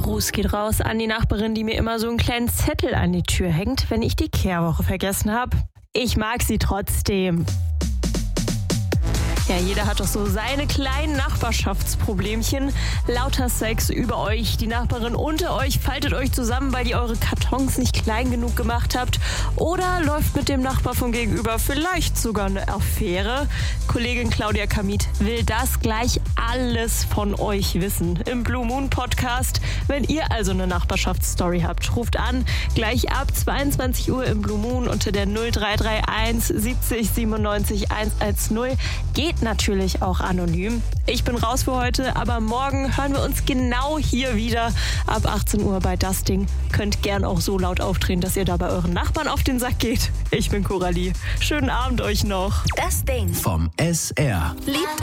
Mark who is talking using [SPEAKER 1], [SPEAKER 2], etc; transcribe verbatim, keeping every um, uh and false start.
[SPEAKER 1] Gruß geht raus an die Nachbarin, die mir immer so einen kleinen Zettel an die Tür hängt, wenn ich die Kehrwoche vergessen habe. Ich mag sie trotzdem. Ja, jeder hat doch so seine kleinen Nachbarschaftsproblemchen. Lauter Sex über euch, die Nachbarin unter euch faltet euch zusammen, weil ihr eure Kartons nicht klein genug gemacht habt. Oder läuft mit dem Nachbar von gegenüber vielleicht sogar eine Affäre. Kollegin Claudia Kamit will das gleich alles von euch wissen im Blue Moon Podcast. Wenn ihr also eine Nachbarschaftsstory habt, ruft an, gleich ab zweiundzwanzig Uhr im Blue Moon unter der null drei drei eins siebzig siebenundneunzig hundertzehn. Geht natürlich auch anonym. Ich bin raus für heute, aber morgen hören wir uns genau hier wieder ab achtzehn Uhr bei Das Ding. Könnt gern auch so laut aufdrehen, dass ihr da bei euren Nachbarn auf den Sack geht. Ich bin Coralie. Schönen Abend euch noch.
[SPEAKER 2] Das Ding
[SPEAKER 3] vom S R.
[SPEAKER 2] Liebt